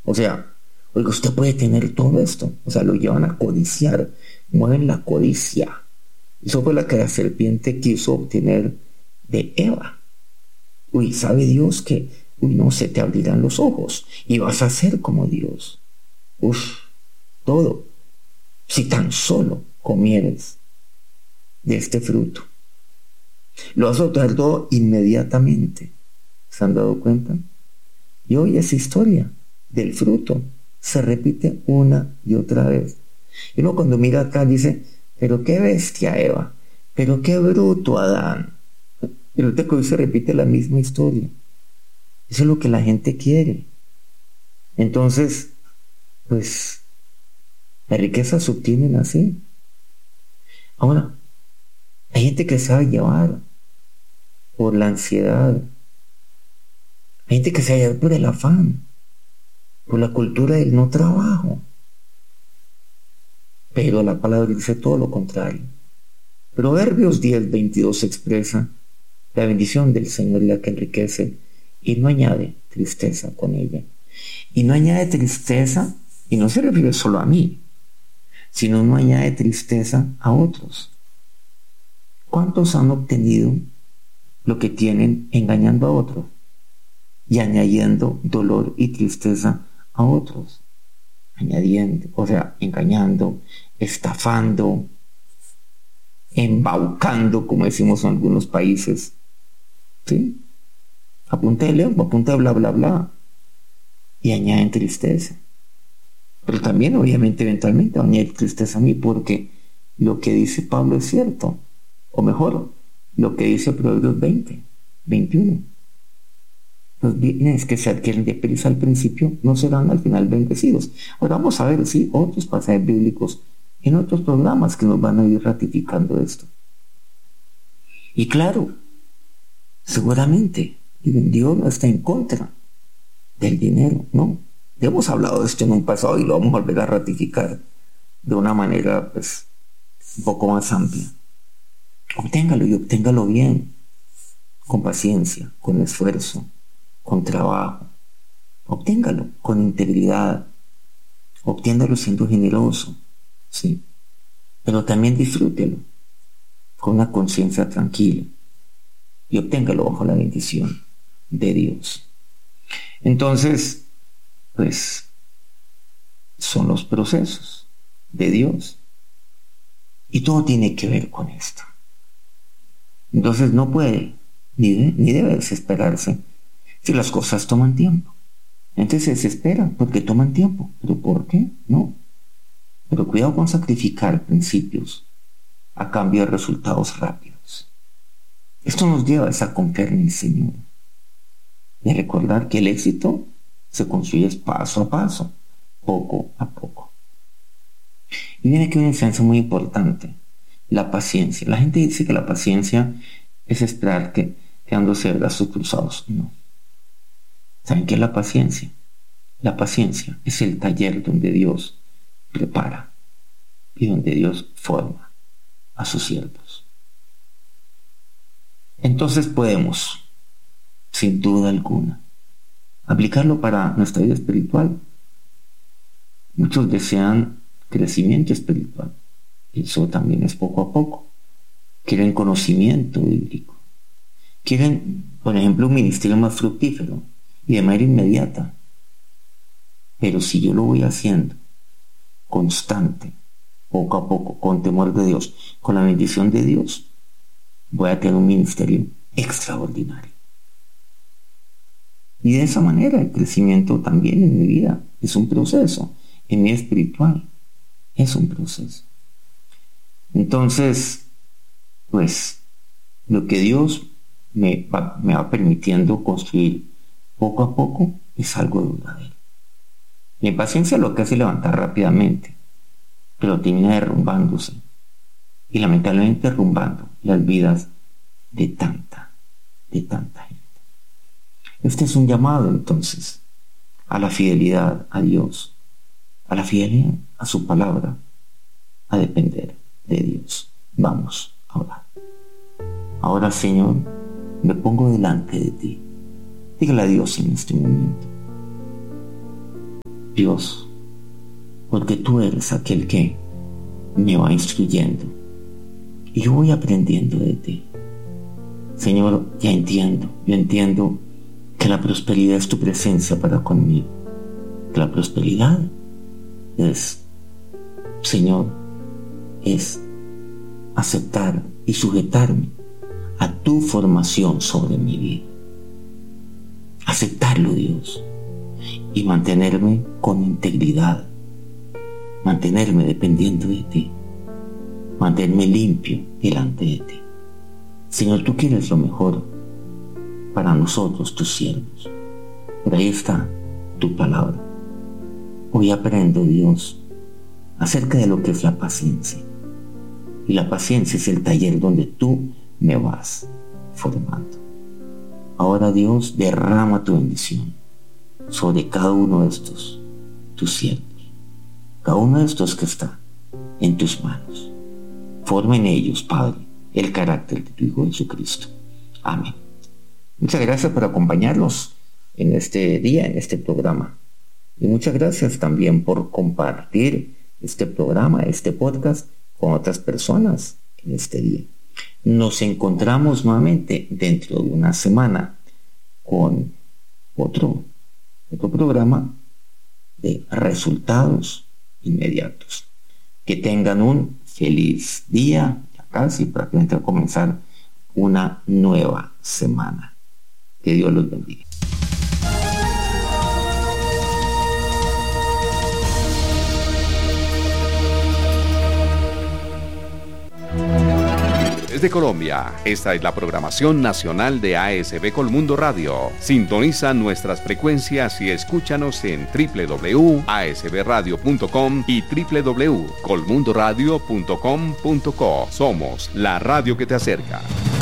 O sea, oiga, usted puede tener todo esto. O sea, lo llevan a codiciar, mueven la codicia. Eso fue lo que la serpiente quiso obtener de Eva. Uy, sabe Dios que, no se te abrirán los ojos y vas a ser como Dios. Uf, todo. Si tan solo comieres de este fruto, lo vas a obtener todo inmediatamente. ¿Se han dado cuenta? Y hoy esa historia del fruto se repite una y otra vez. Y uno cuando mira acá dice, pero qué bestia Eva, pero qué bruto Adán. Pero hoy se repite la misma historia. Eso es lo que la gente quiere. Entonces, pues, las riquezas se obtienen así. Ahora, hay gente que sabe llevar por la ansiedad. Hay gente que sabe llevar por el afán, por la cultura del no trabajo. Pero la palabra dice todo lo contrario. Proverbios 10:22 expresa: la bendición del Señor es la que enriquece y no añade tristeza con ella. Y no añade tristeza, y no se refiere solo a mí, sino no añade tristeza a otros. ¿Cuántos han obtenido lo que tienen engañando a otros y añadiendo dolor y tristeza a otros? Añadiendo, o sea, engañando, estafando, embaucando, como decimos en algunos países. ¿Sí? A punta de lengua, a punta de bla, bla, bla. Y añaden tristeza. Pero también, obviamente, eventualmente va a añadir tristeza a mí, porque lo que dice Pablo es cierto. O mejor, lo que dice Proverbios 20:21. Los bienes que se adquieren de prisa al principio no serán al final bendecidos. Ahora vamos a ver otros pasajes bíblicos en otros programas que nos van a ir ratificando esto. Y claro, seguramente Dios no está en contra del dinero, ¿no? Ya hemos hablado de esto en un pasado y lo vamos a volver a ratificar de una manera, pues, un poco más amplia. Obténgalo y obténgalo bien, con paciencia, con esfuerzo, con trabajo. Obténgalo con integridad, obténgalo siendo generoso, sí, pero también disfrútelo con una conciencia tranquila y obténgalo bajo la bendición de Dios. Entonces, pues, son los procesos de Dios y todo tiene que ver con esto. Entonces no puede ni debe desesperarse si las cosas toman tiempo. Entonces se desespera porque toman tiempo. ¿Pero por qué? No. Pero cuidado con sacrificar principios a cambio de resultados rápidos. Esto nos lleva a confiar en el Señor. De recordar que el éxito se construye paso a paso, poco a poco. Y viene aquí una enseñanza muy importante: la paciencia. La gente dice que la paciencia es esperar quedándose de brazos cruzados. No. ¿Saben qué es la paciencia? La paciencia es el taller donde Dios prepara y donde Dios forma a sus siervos. Entonces podemos, sin duda alguna, aplicarlo para nuestra vida espiritual. Muchos desean crecimiento espiritual. Eso también es poco a poco. Quieren conocimiento bíblico. Quieren, por ejemplo, un ministerio más fructífero y de manera inmediata. Pero si yo lo voy haciendo constante, poco a poco, con temor de Dios, con la bendición de Dios, voy a tener un ministerio extraordinario. Y de esa manera el crecimiento también en mi vida es un proceso. En mi espiritual es un proceso. Entonces, pues, lo que Dios me va permitiendo construir poco a poco es algo duradero. La impaciencia lo que hace es levantar rápidamente, pero termina derrumbándose y lamentablemente derrumbando las vidas de tanta gente. Este es un llamado entonces a la fidelidad a Dios, a la fidelidad a su palabra, a depender de Dios. Vamos a orar. Ahora, Señor, me pongo delante de ti. Dígale a Dios en este momento: Dios, porque tú eres aquel que me va instruyendo y yo voy aprendiendo de ti. Señor, yo entiendo que la prosperidad es tu presencia para conmigo. Que la prosperidad es, Señor, es aceptar y sujetarme a tu formación sobre mi vida. Aceptarlo, Dios, y mantenerme con integridad, mantenerme dependiendo de ti, mantenerme limpio delante de ti. Señor, tú quieres lo mejor para nosotros, tus siervos. Pero ahí está tu palabra. Hoy aprendo, Dios, acerca de lo que es la paciencia. Y la paciencia es el taller donde tú me vas formando. Ahora, Dios, derrama tu bendición sobre cada uno de estos, tus siervos. Cada uno de estos que está en tus manos. Forma en ellos, Padre, el carácter de tu Hijo Jesucristo. Amén. Muchas gracias por acompañarnos en este día, en este programa. Y muchas gracias también por compartir este programa, este podcast con otras personas en este día. Nos encontramos nuevamente dentro de una semana con otro programa de resultados inmediatos. Que tengan un feliz día, ya casi prácticamente a comenzar una nueva semana. Que Dios los bendiga. Desde Colombia, esta es la programación nacional de ASB Colmundo Radio. Sintoniza nuestras frecuencias y escúchanos en www.asbradio.com y www.colmundoradio.com.co. Somos la radio que te acerca.